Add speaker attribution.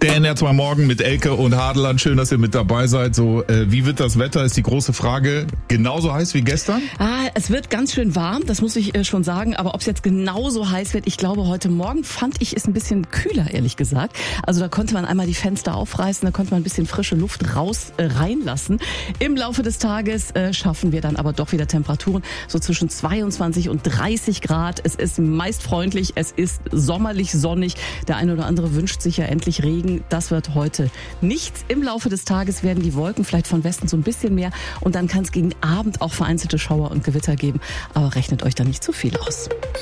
Speaker 1: Der NR2 Morgen mit Elke und Hadeland. Schön, dass ihr mit dabei seid. So, wie wird das Wetter, ist die große Frage. Genauso heiß wie gestern?
Speaker 2: Es wird ganz schön warm, das muss ich schon sagen. Aber ob es jetzt genauso heiß wird, ich glaube, heute Morgen fand ich es ein bisschen kühler, ehrlich gesagt. Also da konnte man einmal die Fenster aufreißen, da konnte man ein bisschen frische Luft reinlassen. Im Laufe des Tages schaffen wir dann aber doch wieder Temperaturen so zwischen 22 und 30 Grad. Es ist meist freundlich, es ist sommerlich sonnig. Der eine oder andere wünscht sich ja endlich Regen. Das wird heute nichts. Im Laufe des Tages werden die Wolken vielleicht von Westen so ein bisschen mehr und dann kann es gegen Abend auch vereinzelte Schauer und Gewitter geben. Aber rechnet euch da nicht zu viel aus.